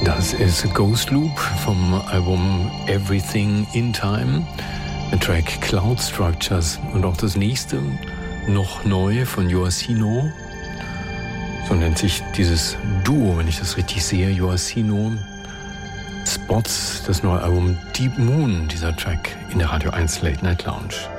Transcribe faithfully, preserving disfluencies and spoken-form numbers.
Das ist Ghost Loop vom Album Everything in Time, der Track Cloud Structures und auch das nächste, noch neu von Yoasino. So nennt sich dieses Duo, wenn ich das richtig sehe, Yoasino. Spots, das neue Album Deep Moon, dieser Track in der Radio eins Late Night Lounge.